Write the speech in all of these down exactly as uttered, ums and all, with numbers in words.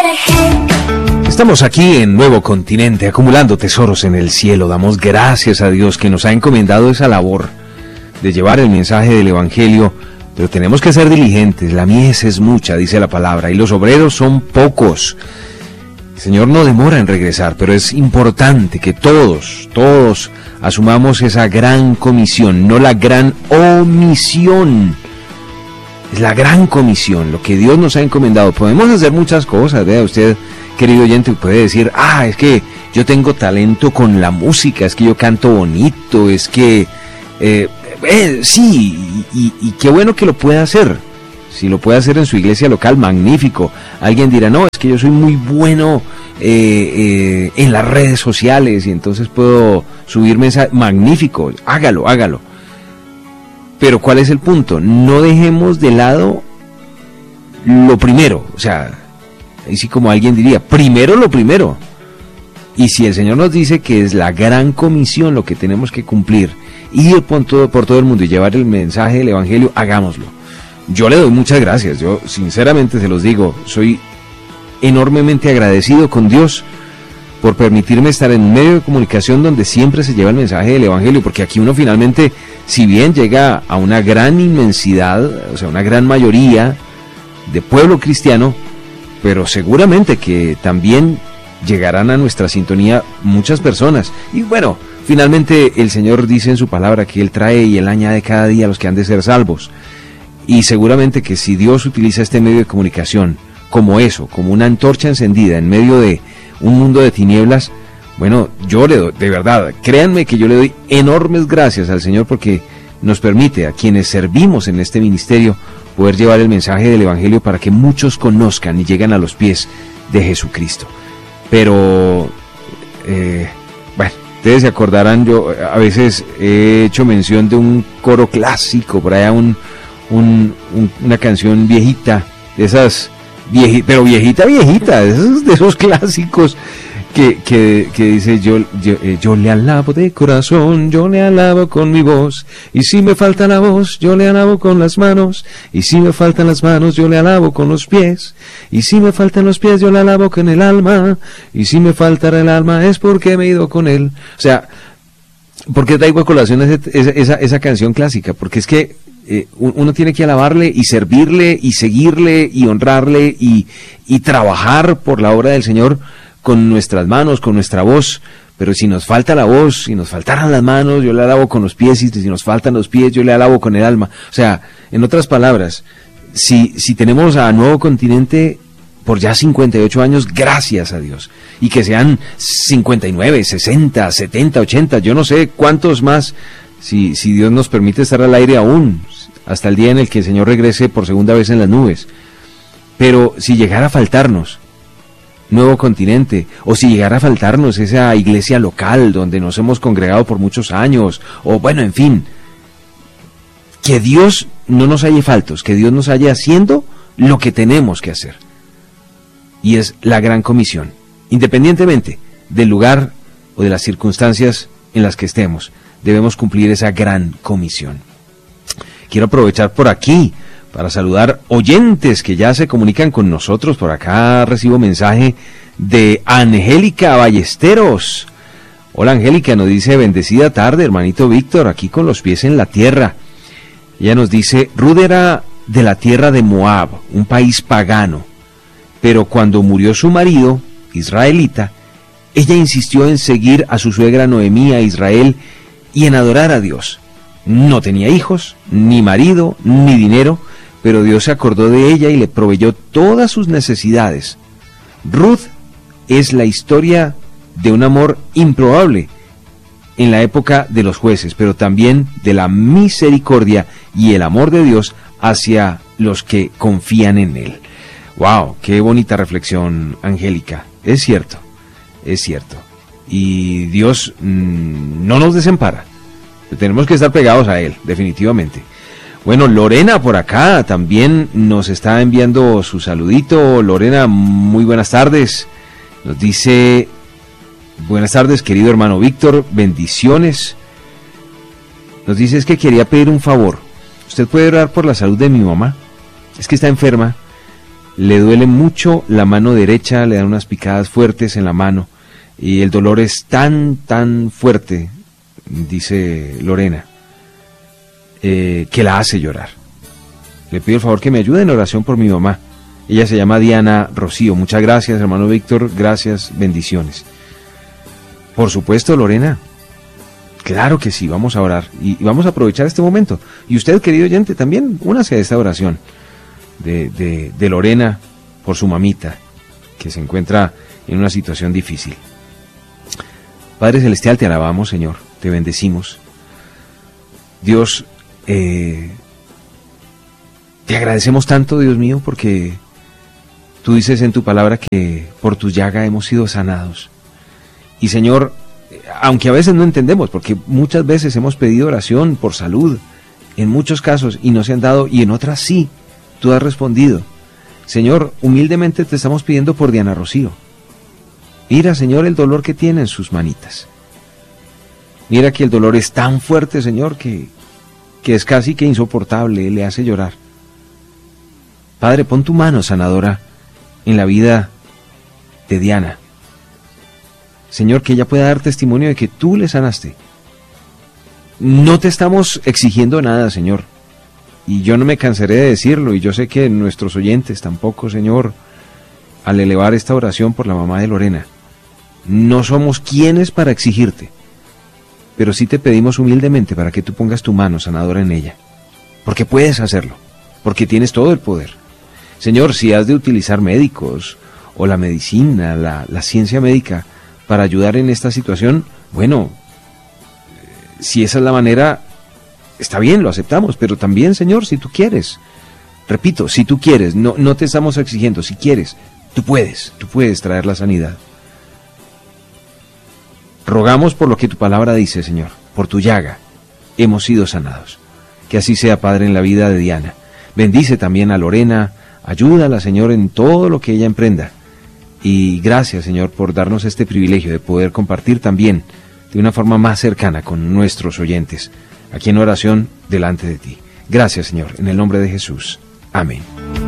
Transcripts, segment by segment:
Estamos aquí en Nuevo Continente, acumulando tesoros en el cielo. Damos gracias a Dios que nos ha encomendado esa labor de llevar el mensaje del Evangelio, pero tenemos que ser diligentes. La mies es mucha, dice la palabra, y los obreros son pocos. El Señor no demora en regresar, pero es importante que todos, todos asumamos esa gran comisión, no la gran omisión. Es la gran comisión, lo que Dios nos ha encomendado. Podemos hacer muchas cosas, vea usted, querido oyente, puede decir, ah, es que yo tengo talento con la música, es que yo canto bonito, es que, eh, eh, sí, y, y, y qué bueno que lo pueda hacer. Si lo puede hacer en su iglesia local, magnífico. Alguien dirá, no, es que yo soy muy bueno eh, eh, en las redes sociales y entonces puedo subir mensajes, magnífico, hágalo, hágalo. Pero ¿cuál es el punto? No dejemos de lado lo primero, o sea, así como alguien diría, primero lo primero. Y si el Señor nos dice que es la gran comisión lo que tenemos que cumplir, ir por todo, por todo el mundo y llevar el mensaje del Evangelio, hagámoslo. Yo le doy muchas gracias, yo sinceramente se los digo, soy enormemente agradecido con Dios por permitirme estar en un medio de comunicación donde siempre se lleva el mensaje del Evangelio, porque aquí uno finalmente, si bien llega a una gran inmensidad, o sea, una gran mayoría de pueblo cristiano, pero seguramente que también llegarán a nuestra sintonía muchas personas. Y bueno, finalmente el Señor dice en su palabra que Él trae y Él añade cada día a los que han de ser salvos. Y seguramente que si Dios utiliza este medio de comunicación como eso, como una antorcha encendida en medio de un mundo de tinieblas, bueno, yo le doy, de verdad, créanme que yo le doy enormes gracias al Señor porque nos permite a quienes servimos en este ministerio poder llevar el mensaje del Evangelio para que muchos conozcan y lleguen a los pies de Jesucristo. Pero, eh, bueno, ustedes se acordarán, yo a veces he hecho mención de un coro clásico, por allá un, un, un una canción viejita, de esas, vieji, pero viejita, viejita, de esos, de esos clásicos, Que, que, que dice yo, yo, eh, yo le alabo de corazón, yo le alabo con mi voz, y si me falta la voz, yo le alabo con las manos, y si me faltan las manos, yo le alabo con los pies, y si me faltan los pies, yo le alabo con el alma, y si me faltará el alma es porque me he ido con él. O sea, ¿por qué traigo a colación esa, esa, esa canción clásica? Porque es que eh, uno tiene que alabarle y servirle y seguirle y honrarle y, y trabajar por la obra del Señor con nuestras manos, con nuestra voz. Pero si nos falta la voz, si nos faltaran las manos, yo le alabo con los pies, y si nos faltan los pies, yo le alabo con el alma. O sea, en otras palabras, si, si tenemos a Nuevo Continente por ya cincuenta y ocho años, gracias a Dios, y que sean cincuenta y nueve, sesenta, setenta, ochenta, yo no sé cuántos más, si, si Dios nos permite estar al aire aún, hasta el día en el que el Señor regrese por segunda vez en las nubes. Pero si llegara a faltarnos Nuevo Continente, o si llegara a faltarnos esa iglesia local donde nos hemos congregado por muchos años, o bueno, en fin, que Dios no nos halle faltos, que Dios nos halle haciendo lo que tenemos que hacer, y es la gran comisión, independientemente del lugar o de las circunstancias en las que estemos, debemos cumplir esa gran comisión. Quiero aprovechar por aquí para saludar oyentes que ya se comunican con nosotros. Por acá recibo mensaje de Angélica Ballesteros. Hola Angélica, nos dice, bendecida tarde, hermanito Víctor, aquí con los pies en la tierra. Ella nos dice, Ruth era de la tierra de Moab, un país pagano, pero cuando murió su marido, israelita, ella insistió en seguir a su suegra Noemí a Israel y en adorar a Dios. No tenía hijos, ni marido, ni dinero, pero Dios se acordó de ella y le proveyó todas sus necesidades. Ruth es la historia de un amor improbable en la época de los jueces, pero también de la misericordia y el amor de Dios hacia los que confían en Él. ¡Wow! ¡Qué bonita reflexión, Angélica! Es cierto, es cierto. Y Dios mmm, no nos desampara. Tenemos que estar pegados a Él, definitivamente. Bueno, Lorena por acá también nos está enviando su saludito. Lorena, muy buenas tardes. Nos dice, buenas tardes, querido hermano Víctor, bendiciones. Nos dice, es que quería pedir un favor. ¿Usted puede orar por la salud de mi mamá? Es que está enferma. Le duele mucho la mano derecha, le dan unas picadas fuertes en la mano y el dolor es tan, tan fuerte, dice Lorena, eh, que la hace llorar. Le pido el favor que me ayude en oración por mi mamá. Ella se llama Diana Rocío. Muchas gracias, hermano Víctor. Gracias, bendiciones. Por supuesto, Lorena. Claro que sí, vamos a orar. Y vamos a aprovechar este momento. Y usted, querido oyente, también únase a esta oración de, de, de Lorena por su mamita, que se encuentra en una situación difícil. Padre Celestial, te alabamos, Señor. Te bendecimos. Dios, eh, te agradecemos tanto, Dios mío, porque tú dices en tu palabra que por tu llaga hemos sido sanados. Y Señor, aunque a veces no entendemos, porque muchas veces hemos pedido oración por salud, en muchos casos, y no se han dado, y en otras sí, tú has respondido. Señor, humildemente te estamos pidiendo por Diana Rocío. Mira, Señor, el dolor que tiene en sus manitas. Mira que el dolor es tan fuerte, Señor, que, que es casi que insoportable, le hace llorar. Padre, pon tu mano sanadora en la vida de Diana. Señor, que ella pueda dar testimonio de que tú le sanaste. No te estamos exigiendo nada, Señor. Y yo no me cansaré de decirlo, y yo sé que nuestros oyentes tampoco, Señor, al elevar esta oración por la mamá de Lorena. No somos quienes para exigirte, pero sí te pedimos humildemente para que tú pongas tu mano sanadora en ella, porque puedes hacerlo, porque tienes todo el poder. Señor, si has de utilizar médicos, o la medicina, la, la ciencia médica, para ayudar en esta situación, bueno, si esa es la manera, está bien, lo aceptamos, pero también, Señor, si tú quieres, repito, si tú quieres, no, no te estamos exigiendo, si quieres, tú puedes, tú puedes traer la sanidad. Rogamos por lo que tu palabra dice, Señor, por tu llaga hemos sido sanados. Que así sea, Padre, en la vida de Diana. Bendice también a Lorena, ayúdala, Señor, en todo lo que ella emprenda. Y gracias, Señor, por darnos este privilegio de poder compartir también de una forma más cercana con nuestros oyentes, aquí en oración delante de ti. Gracias, Señor, en el nombre de Jesús. Amén.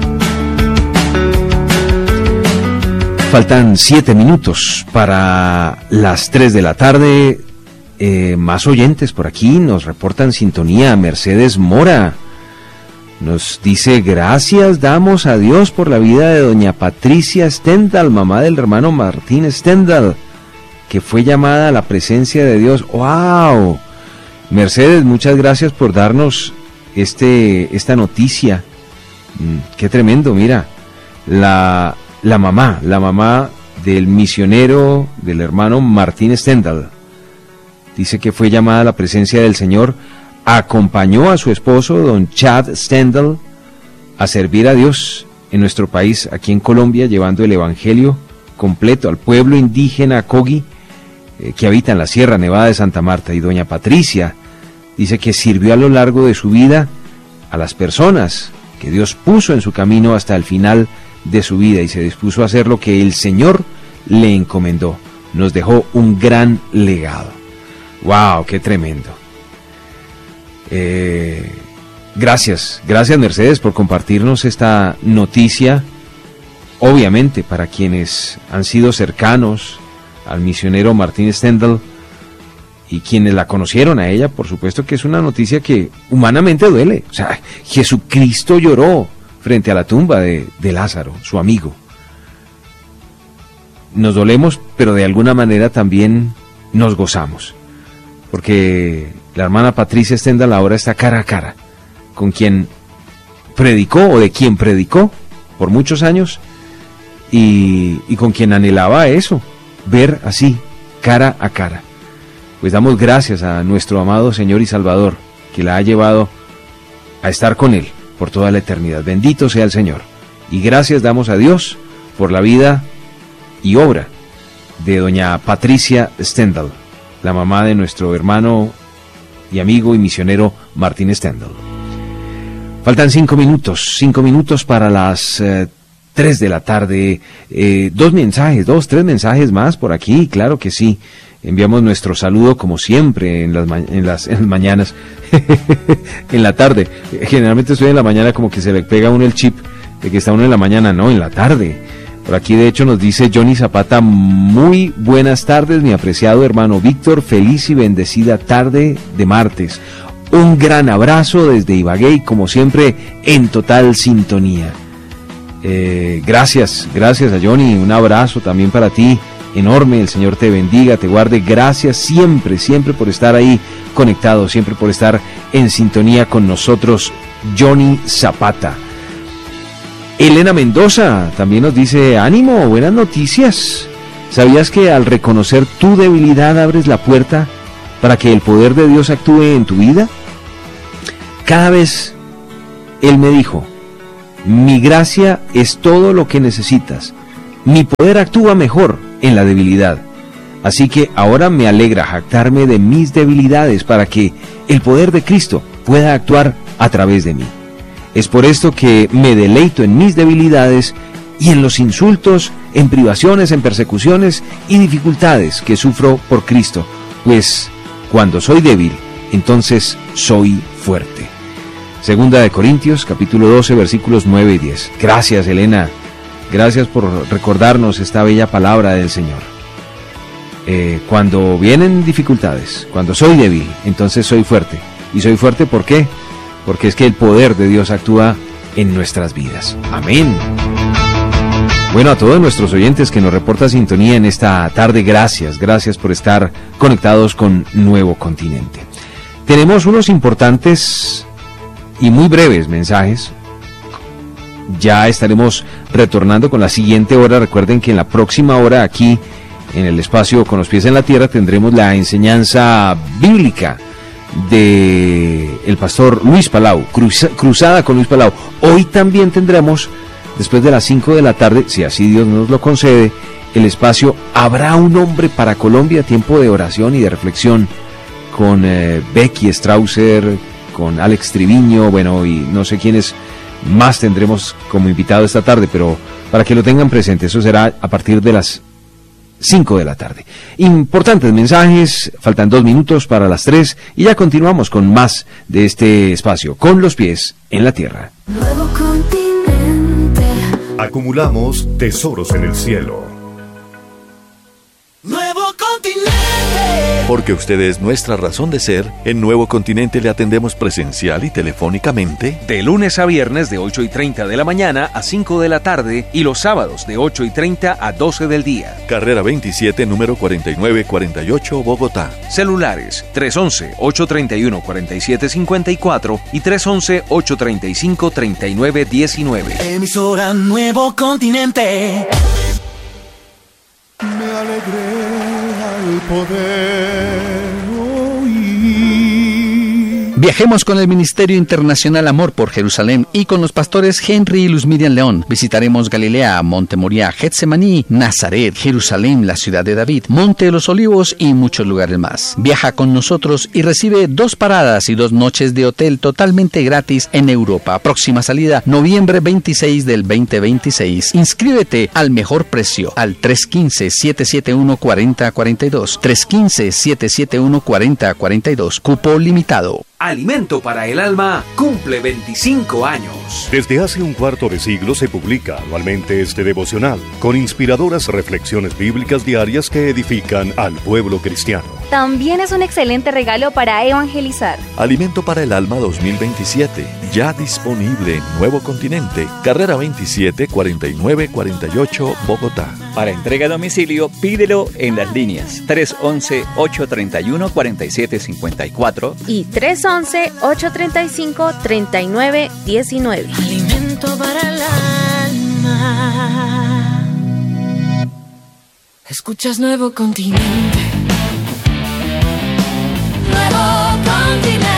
Faltan siete minutos para las tres de la tarde. Eh, más oyentes por aquí nos reportan sintonía. Mercedes Mora nos dice: gracias damos a Dios por la vida de doña Patricia Stendhal, mamá del hermano Martín Stendhal, que fue llamada a la presencia de Dios. ¡Wow! Mercedes, muchas gracias por darnos este esta noticia. Mm, ¡Qué tremendo! Mira, la... La mamá, la mamá del misionero, del hermano Martín Stendhal, dice que fue llamada a la presencia del Señor, acompañó a su esposo, don Chad Stendhal, a servir a Dios en nuestro país, aquí en Colombia, llevando el evangelio completo al pueblo indígena Kogi, eh, que habita en la Sierra Nevada de Santa Marta. Y doña Patricia dice que sirvió a lo largo de su vida a las personas que Dios puso en su camino hasta el final de su vida, y se dispuso a hacer lo que el Señor le encomendó. Nos dejó un gran legado. ¡Wow! ¡Qué tremendo! Eh, gracias, gracias Mercedes por compartirnos esta noticia. Obviamente, para quienes han sido cercanos al misionero Martín Stendhal y quienes la conocieron a ella, por supuesto que es una noticia que humanamente duele. O sea, Jesucristo lloró frente a la tumba de, de Lázaro, su amigo. Nos dolemos, pero de alguna manera también nos gozamos, porque la hermana Patricia Stendhal ahora está cara a cara con quien predicó, o de quien predicó por muchos años, y, y con quien anhelaba eso, ver así, cara a cara. Pues damos gracias a nuestro amado Señor y Salvador, que la ha llevado a estar con Él por toda la eternidad. Bendito sea el Señor. Y gracias damos a Dios por la vida y obra de doña Patricia Stendhal, la mamá de nuestro hermano y amigo y misionero Martín Stendhal. Faltan cinco minutos, cinco minutos para las eh, tres de la tarde. Eh, dos mensajes, dos, tres mensajes más por aquí, claro que sí. Enviamos nuestro saludo como siempre en las, ma- en las, en las mañanas, en la tarde. Generalmente estoy en la mañana, como que se le pega a uno el chip de que está uno en la mañana, no, en la tarde. Por aquí de hecho nos dice Johnny Zapata, muy buenas tardes, mi apreciado hermano Víctor, feliz y bendecida tarde de martes. Un gran abrazo desde Ibagué y como siempre en total sintonía. Eh, gracias, gracias a Johnny, un abrazo también para ti, enorme, el Señor te bendiga, te guarde, gracias siempre, siempre por estar ahí conectado, siempre por estar en sintonía con nosotros, Johnny Zapata. Elena Mendoza también nos dice, ánimo, buenas noticias. ¿Sabías que al reconocer tu debilidad abres la puerta para que el poder de Dios actúe en tu vida? Cada vez Él me dijo, mi gracia es todo lo que necesitas. Mi poder actúa mejor en la debilidad. Así que ahora me alegra jactarme de mis debilidades para que el poder de Cristo pueda actuar a través de mí. Es por esto que me deleito en mis debilidades y en los insultos, en privaciones, en persecuciones y dificultades que sufro por Cristo, pues cuando soy débil, entonces soy fuerte. Segunda de Corintios, capítulo doce, versículos nueve y diez. Gracias, Elena. Gracias por recordarnos esta bella palabra del Señor. Eh, cuando vienen dificultades, cuando soy débil, entonces soy fuerte. ¿Y soy fuerte por qué? Porque es que el poder de Dios actúa en nuestras vidas. Amén. Bueno, a todos nuestros oyentes que nos reportan sintonía en esta tarde, gracias, gracias por estar conectados con Nuevo Continente. Tenemos unos importantes y muy breves mensajes. Ya estaremos retornando con la siguiente hora. Recuerden que en la próxima hora aquí, en el espacio Con los Pies en la Tierra, tendremos la enseñanza bíblica de el pastor Luis Palau, cruza, cruzada con Luis Palau. Hoy también tendremos, después de las cinco de la tarde, si así Dios nos lo concede, el espacio Habrá un hombre para Colombia, tiempo de oración y de reflexión con eh, Becky Strausser, con Alex Triviño, bueno, y no sé quiénes más tendremos como invitado esta tarde, pero para que lo tengan presente, eso será a partir de las cinco de la tarde. Importantes mensajes, faltan dos minutos para las tres y ya continuamos con más de este espacio, Con los Pies en la Tierra. Nuevo Continente. Acumulamos tesoros en el cielo. Nuevo Continente. Porque usted es nuestra razón de ser, en Nuevo Continente le atendemos presencial y telefónicamente de lunes a viernes de ocho y treinta de la mañana a cinco de la tarde y los sábados de ocho y treinta a doce del día. Carrera veintisiete, número cuarenta y nueve cuarenta y ocho, Bogotá. Celulares tres once, ocho treinta y uno, cuarenta y siete cincuenta y cuatro y tres once, ocho treinta y cinco, treinta y nueve diecinueve. Emisora Nuevo Continente. Me alegré al poder oír. Viajemos con el Ministerio Internacional Amor por Jerusalén y con los pastores Henry y Luz Miriam León. Visitaremos Galilea, Monte Moriah, Getsemaní, Nazaret, Jerusalén, la ciudad de David, Monte de los Olivos y muchos lugares más. Viaja con nosotros y recibe dos paradas y dos noches de hotel totalmente gratis en Europa. Próxima salida, noviembre veintiséis del veinte veintiséis. Inscríbete al mejor precio al tres uno cinco, siete siete uno, cuatro cero cuatro dos. tres uno cinco, siete siete uno, cuatro cero cuatro dos. Cupo limitado. Alimento para el Alma cumple veinticinco años. Desde hace un cuarto de siglo se publica anualmente este devocional, con inspiradoras reflexiones bíblicas diarias que edifican al pueblo cristiano. También es un excelente regalo para evangelizar. Alimento para el Alma dos mil veintisiete, ya disponible en Nuevo Continente, carrera veintisiete, cuarenta y nueve cuarenta y ocho, Bogotá. Para entrega a domicilio, pídelo en las líneas tres once, ocho treinta y uno, cuarenta y siete cincuenta y cuatro y tres once, ocho treinta y cinco, treinta y nueve diecinueve. Alimento para el alma. Escuchas Nuevo Continente. Nuevo Continente.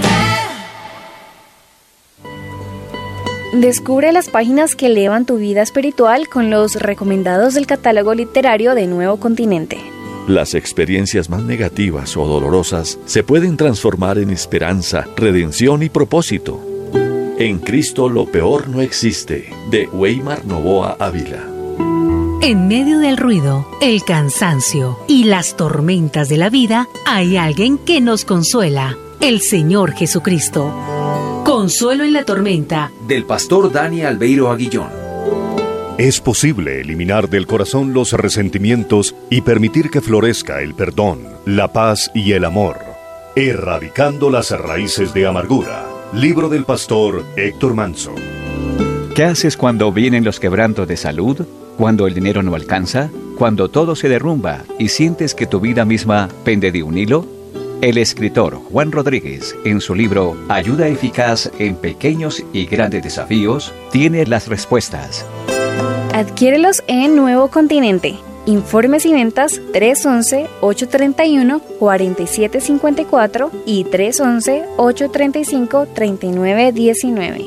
Descubre las páginas que elevan tu vida espiritual con los recomendados del catálogo literario de Nuevo Continente. Las experiencias más negativas o dolorosas se pueden transformar en esperanza, redención y propósito. En Cristo lo peor no existe, de Weimar Novoa Ávila. En medio del ruido, el cansancio y las tormentas de la vida, hay alguien que nos consuela, el Señor Jesucristo. Con Consuelo en la tormenta, del pastor Dani Albeiro Aguillón. Es posible eliminar del corazón los resentimientos y permitir que florezca el perdón, la paz y el amor, erradicando las raíces de amargura. Libro del pastor Héctor Manso. ¿Qué haces cuando vienen los quebrantos de salud? ¿Cuando el dinero no alcanza? ¿Cuando todo se derrumba y sientes que tu vida misma pende de un hilo? El escritor Juan Rodríguez, en su libro Ayuda Eficaz en Pequeños y Grandes Desafíos, tiene las respuestas. Adquiérelos en Nuevo Continente. Informes y ventas tres once, ocho treinta y uno, cuarenta y siete cincuenta y cuatro y tres once, ocho treinta y cinco, treinta y nueve diecinueve.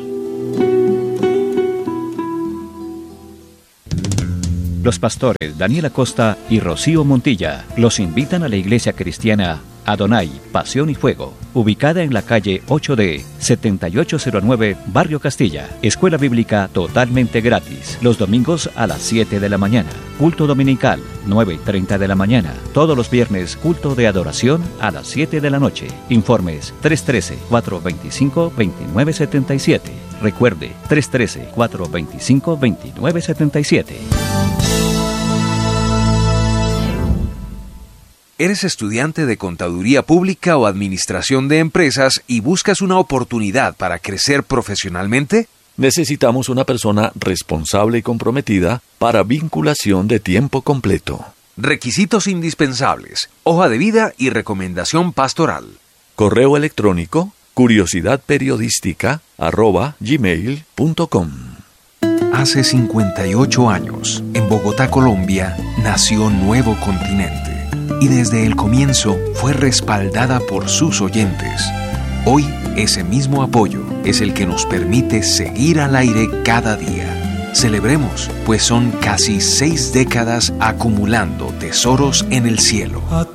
Los pastores Daniel Acosta y Rocío Montilla los invitan a la iglesia cristiana Adonai, Pasión y Fuego, ubicada en la calle ocho D, setenta y ocho cero nueve, Barrio Castilla. Escuela bíblica totalmente gratis, los domingos a las siete de la mañana. Culto dominical, nueve y treinta de la mañana. Todos los viernes, culto de adoración a las siete de la noche. Informes tres uno tres, cuatro dos cinco, dos nueve siete siete. Recuerde, tres uno tres, cuatro dos cinco, dos nueve siete siete. ¿Eres estudiante de Contaduría Pública o Administración de Empresas y buscas una oportunidad para crecer profesionalmente? Necesitamos una persona responsable y comprometida para vinculación de tiempo completo. Requisitos indispensables: hoja de vida y recomendación pastoral. Correo electrónico curiosidadperiodística arroba gmail punto com. Hace cincuenta y ocho años, en Bogotá, Colombia, nació Nuevo Continente. Y desde el comienzo fue respaldada por sus oyentes. Hoy, ese mismo apoyo es el que nos permite seguir al aire cada día. Celebremos, pues son casi seis décadas acumulando tesoros en el cielo. A